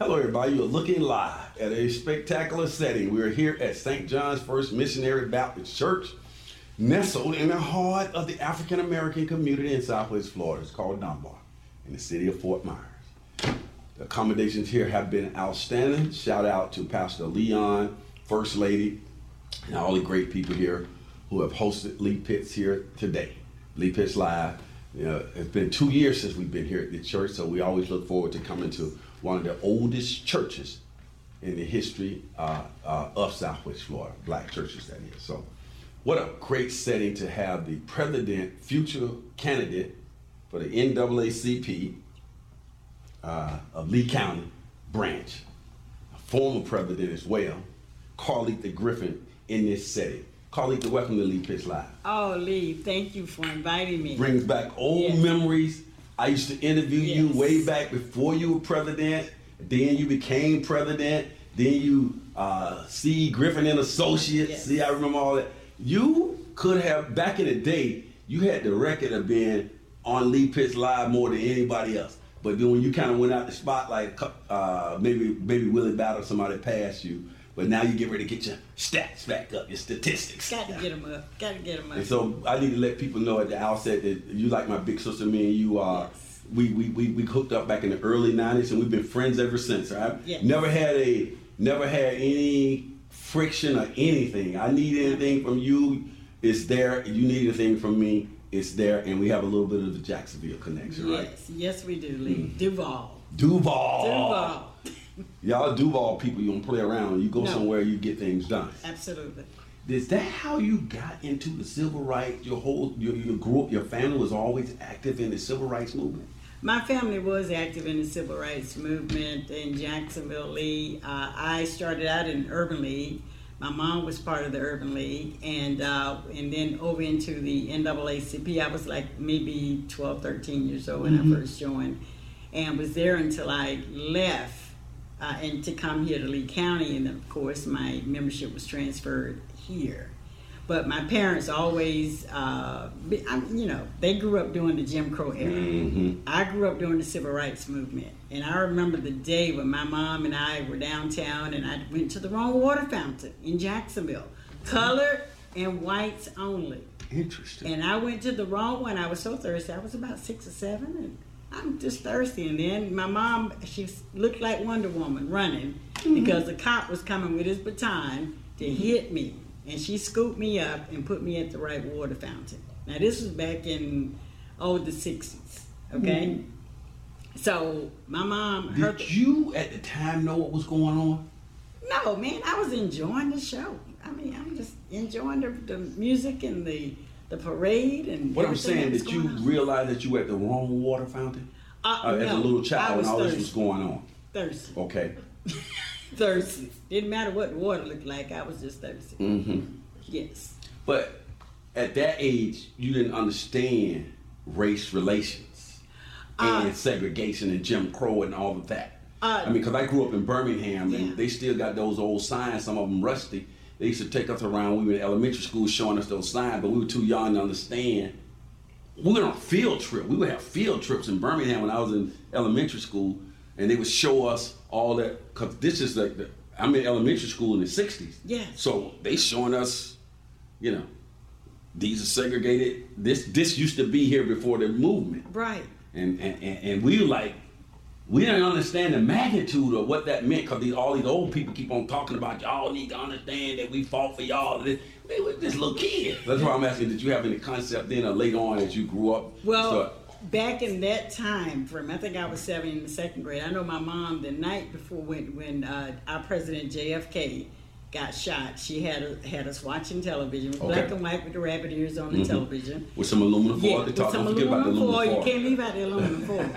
Hello, everybody. You're looking live at a spectacular setting. We're here at St. John's First Missionary Baptist Church, nestled in the heart of the African American community in Southwest Florida. It's called Dunbar, in the city of Fort Myers. The accommodations here have been outstanding. Shout out to Pastor Leon, First Lady, and all the great people here who have hosted Lee Pitts here today. Lee Pitts Live. You know, it's been 2 years since we've been here at the church, so we always look forward to coming to one of the oldest churches in the history of Southwest Florida, black churches that is. So what a great setting to have the president, future candidate for the NAACP of Lee County branch, a former president as well, Carlita Griffin, in this setting. Carlita, welcome to Lee Pitts Live. Oh, Lee, thank you for inviting me. Brings back old memories. I used to interview you way back before you were president. Then you became president. Then you C. Griffin and Associates. Yes. See, I remember all that. You could have, back in the day, you had the record of being on Lee Pitts Live more than anybody else. But then when you kind of went out the spotlight, maybe Willie Battle, somebody passed you. But now you get ready to get your stats back up, your statistics. Got to get them up. And so I need to let people know at the outset that you like my big sister. Me and you are. Yes. We hooked up back in the early '90s, and we've been friends ever since. Right? Yes. Never had any friction or anything. I need anything from you, it's there. You need anything from me, it's there. And we have a little bit of the Jacksonville connection, right? Yes, we do, Lee. Duval. Y'all Duval people, you don't play around. You go somewhere, you get things done. Absolutely. Is that how you got into the civil rights? You grew up, your family was always active in the civil rights movement? My family was active in the civil rights movement in Jacksonville, Lee. I started out in Urban League. My mom was part of the Urban League, and then over into the NAACP. I was like maybe 12, 13 years old when I first joined, and was there until I left. And to come here to Lee County, and of course my membership was transferred here. But my parents always, they grew up during the Jim Crow era. Mm-hmm. I grew up during the civil rights movement. And I remember the day when my mom and I were downtown and I went to the wrong water fountain in Jacksonville. Colored and whites only. Interesting. And I went to the wrong one. I was so thirsty. I was about 6 or 7 and I'm just thirsty. And then my mom, she looked like Wonder Woman running because the cop was coming with his baton to hit me. And she scooped me up and put me at the right water fountain. Now this was back in, the 60s, okay? So my mom... Did you at the time know what was going on? No, man, I was enjoying the show. I mean, I'm just enjoying the music and the parade and what I'm saying, did you realize that you were at the wrong water fountain? As a little child when all this was going on? Thirsty. Okay. Thirsty. Didn't matter what the water looked like, I was just thirsty. Mm-hmm. Yes. But at that age, you didn't understand race relations and segregation and Jim Crow and all of that. Because I grew up in Birmingham and they still got those old signs, some of them rusty. They used to take us around. We were in elementary school showing us those signs, but we were too young to understand. We went on a field trip. We would have field trips in Birmingham when I was in elementary school, and they would show us all that. Because this is like I'm in elementary school in the 60s. Yeah. So they showing us, these are segregated. This used to be here before the movement. Right. And we were like, we didn't understand the magnitude of what that meant because all these old people keep on talking about y'all need to understand that we fought for y'all. We were just little kids. That's why I'm asking, did you have any concept then or later on as you grew up? Well, back in that time frame, I think I was 7 in the 2nd grade. I know my mom the night before when our president JFK got shot, she had us watching television, black and white with the rabbit ears on the television. With some aluminum foil? With some aluminum foil. You can't leave out the aluminum foil.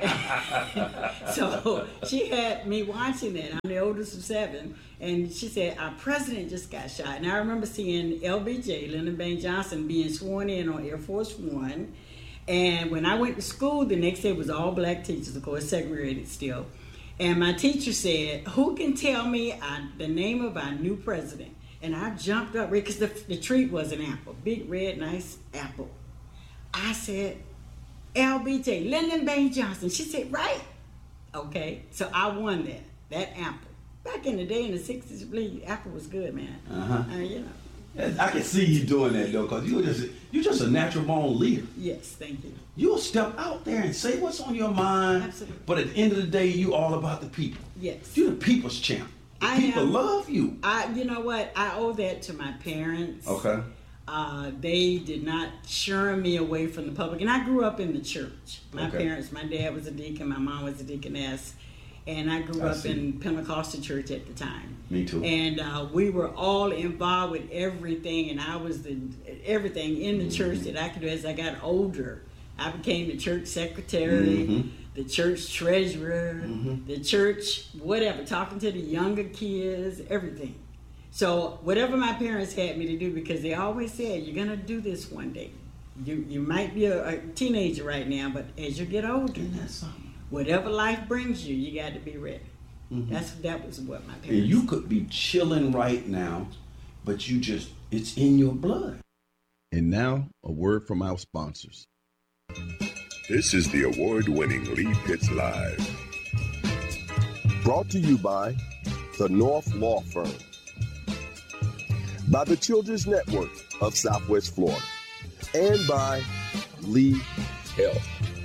So she had me watching that. I'm the oldest of 7. And she said, our president just got shot. And I remember seeing LBJ, Lyndon Baines Johnson, being sworn in on Air Force One. And when I went to school, the next day was all black teachers, of course, segregated still. And my teacher said, who can tell me the name of our new president? And I jumped up, because the treat was an apple, big, red, nice apple. I said, LBJ, Lyndon Baines Johnson. She said, right. Okay, so I won that. that apple. Back in the day, in the 60s, I believe apple was good, man. You know. I can see you doing that, though, because you're just a natural born leader. Yes, thank you. You'll step out there and say what's on your mind. Absolutely. But at the end of the day, you all about the people. Yes. You're the people's champ. People love you. You know what? I owe that to my parents. Okay. They did not shun me away from the public. And I grew up in the church. My parents, my dad was a deacon, my mom was a deaconess. And I grew up in Pentecostal church at the time. Me too. And we were all involved with everything. And I was everything in the church that I could do. As I got older, I became the church secretary, the church treasurer, the church whatever, talking to the younger kids, everything. So whatever my parents had me to do, because they always said, you're going to do this one day. You might be a teenager right now, but as you get older, whatever life brings you, you got to be ready. That was what my parents said. You could be chilling right now, but it's in your blood. And now, a word from our sponsors. This is the award-winning Lee Pitts Live. Brought to you by the North Law Firm, by the Children's Network of Southwest Florida, and by Lee Health.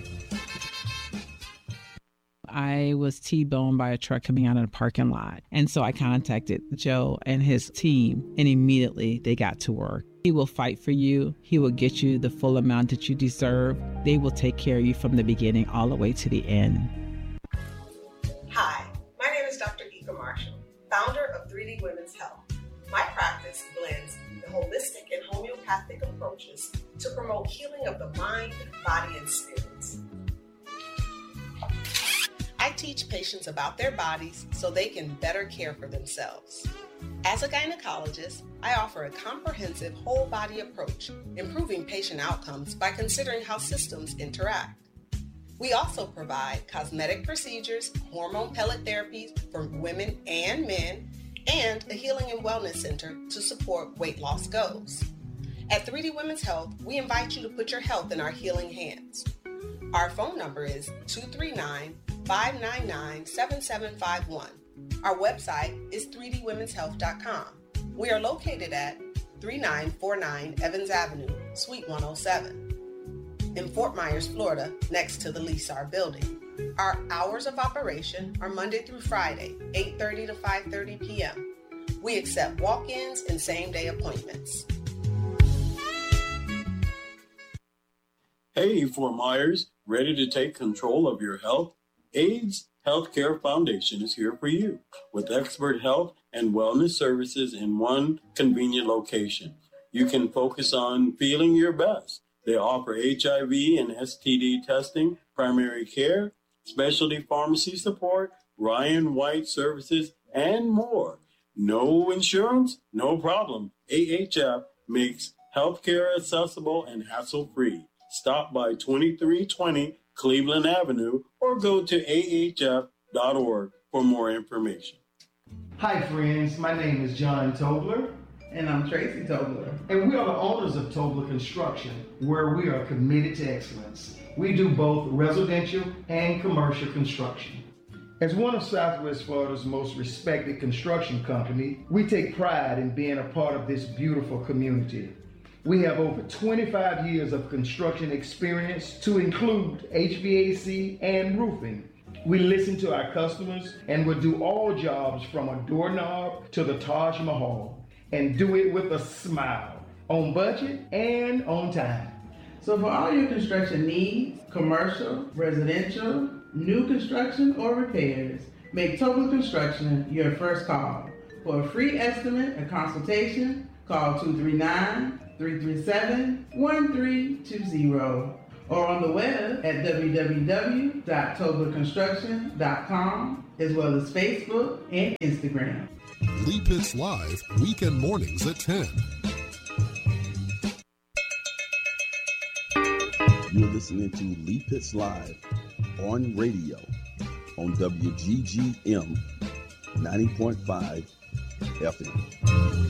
I was T-boned by a truck coming out of the parking lot. And so I contacted Joe and his team, and immediately they got to work. He will fight for you. He will get you the full amount that you deserve. They will take care of you from the beginning all the way to the end. Hi, my name is Dr. Ika Marshall, founder of 3D Women's Health. My practice blends the holistic and homeopathic approaches to promote healing of the mind, body, and spirits. I teach patients about their bodies so they can better care for themselves. As a gynecologist, I offer a comprehensive whole body approach, improving patient outcomes by considering how systems interact. We also provide cosmetic procedures, hormone pellet therapies for women and men, and a healing and wellness center to support weight loss goals. At 3D Women's Health, we invite you to put your health in our healing hands. Our phone number is 239-599-7751. Our website is 3dwomenshealth.com. We are located at 3949 Evans Avenue, Suite 107, in Fort Myers, Florida, next to the Lysar building. Our hours of operation are Monday through Friday, 8:30 to 5:30 p.m. We accept walk-ins and same-day appointments. Hey, Fort Myers, ready to take control of your health? AIDS Healthcare Foundation is here for you with expert health and wellness services in one convenient location. You can focus on feeling your best. They offer HIV and STD testing, primary care, specialty pharmacy support, Ryan White services, and more. No insurance? No problem. AHF makes healthcare accessible and hassle-free. Stop by 2320 Cleveland Avenue or go to ahf.org for more information. Hi friends, my name is John Tobler. And I'm Tracy Tobler. And we are the owners of Tobler Construction, where we are committed to excellence. We do both residential and commercial construction. As one of Southwest Florida's most respected construction company, we take pride in being a part of this beautiful community. We have over 25 years of construction experience to include HVAC and roofing. We listen to our customers and will do all jobs from a doorknob to the Taj Mahal and do it with a smile, on budget and on time. So for all your construction needs, commercial, residential, new construction, or repairs, make Tobler Construction your first call. For a free estimate and consultation, call 239-337-1320 or on the web at www.toblerconstruction.com, as well as Facebook and Instagram. Lee Pitts Live, weekend mornings at 10. You're listening to Lee Pitts Live on radio on WGGM 90.5 FM.